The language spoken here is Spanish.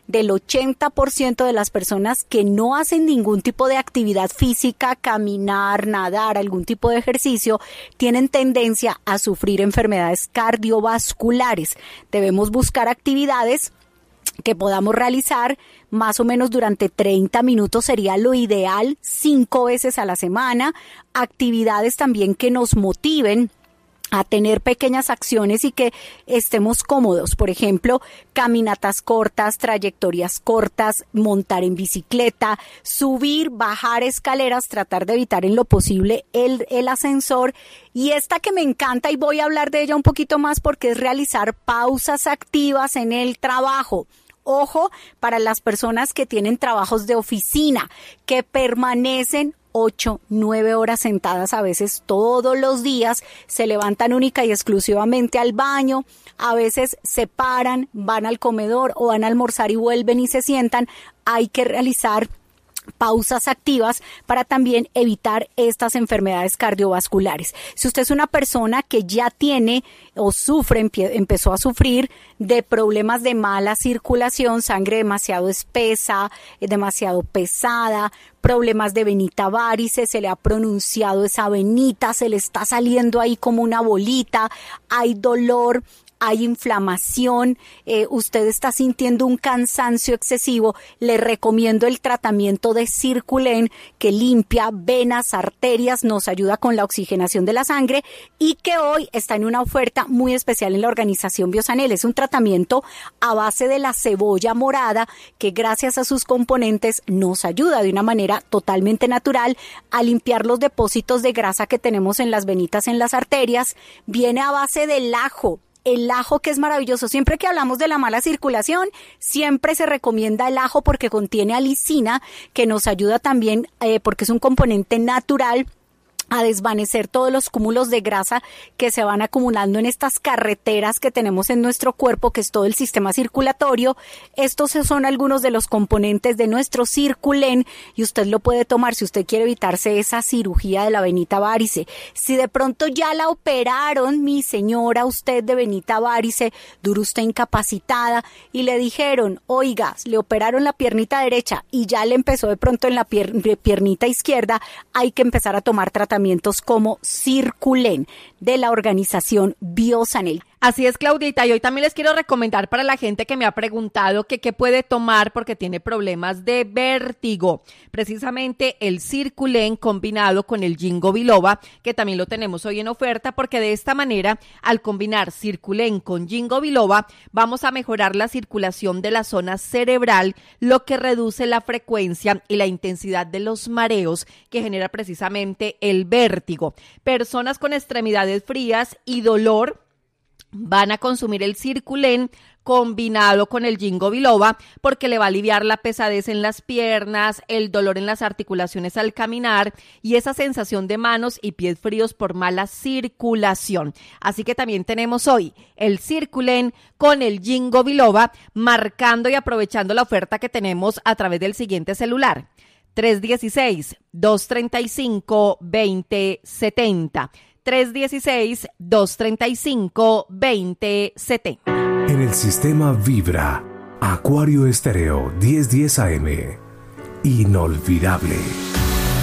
del 80% de las personas que no hacen ningún tipo de actividad física, caminar, nadar, algún tipo de ejercicio, tienen tendencia a sufrir enfermedades cardiovasculares. Debemos buscar actividades que podamos realizar más o menos durante 30 minutos sería lo ideal, 5 veces a la semana. Actividades también que nos motiven a tener pequeñas acciones y que estemos cómodos. Por ejemplo, caminatas cortas, trayectorias cortas, montar en bicicleta, subir, bajar escaleras, tratar de evitar en lo posible el ascensor. Y esta que me encanta y voy a hablar de ella un poquito más porque es realizar pausas activas en el trabajo. Ojo, para las personas que tienen trabajos de oficina, que permanecen 8, 9 horas sentadas a veces todos los días, se levantan única y exclusivamente al baño, a veces se paran, van al comedor o van a almorzar y vuelven y se sientan. Hay que realizar pausas activas para también evitar estas enfermedades cardiovasculares. Si usted es una persona que ya tiene o empezó a sufrir de problemas de mala circulación, sangre demasiado espesa, demasiado pesada, problemas de venita varice, se le ha pronunciado esa venita, se le está saliendo ahí como una bolita, hay dolor, hay inflamación, usted está sintiendo un cansancio excesivo, le recomiendo el tratamiento de Circulen, que limpia venas, arterias, nos ayuda con la oxigenación de la sangre y que hoy está en una oferta muy especial en la organización Biosanel. Es un tratamiento a base de la cebolla morada que gracias a sus componentes nos ayuda de una manera totalmente natural a limpiar los depósitos de grasa que tenemos en las venitas, en las arterias. Viene a base del ajo. El ajo, que es maravilloso. Siempre que hablamos de la mala circulación, siempre se recomienda el ajo porque contiene alicina, que nos ayuda también porque es un componente natural a desvanecer todos los cúmulos de grasa que se van acumulando en estas carreteras que tenemos en nuestro cuerpo, que es todo el sistema circulatorio. Estos son algunos de los componentes de nuestro Circulen y usted lo puede tomar si usted quiere evitarse esa cirugía de la venita varice. Si de pronto ya la operaron, mi señora, usted de venita varice, dura usted incapacitada y le dijeron, oiga, le operaron la piernita derecha y ya le empezó de pronto en la piernita izquierda, hay que empezar a tomar tratamientos como Circulen de la organización Biosanel. Así es, Claudita, y hoy también les quiero recomendar para la gente que me ha preguntado que qué puede tomar porque tiene problemas de vértigo. Precisamente el Circulen combinado con el Ginkgo biloba, que también lo tenemos hoy en oferta, porque de esta manera, al combinar Circulen con Ginkgo biloba, vamos a mejorar la circulación de la zona cerebral, lo que reduce la frecuencia y la intensidad de los mareos que genera precisamente el vértigo. Personas con extremidades frías y dolor van a consumir el Circulen combinado con el Ginkgo biloba porque le va a aliviar la pesadez en las piernas, el dolor en las articulaciones al caminar y esa sensación de manos y pies fríos por mala circulación. Así que también tenemos hoy el Circulen con el Ginkgo biloba, marcando y aprovechando la oferta que tenemos a través del siguiente celular: 316-235-2070. 316-235-2070. En el sistema Vibra, Acuario Estéreo 1010 AM. Inolvidable.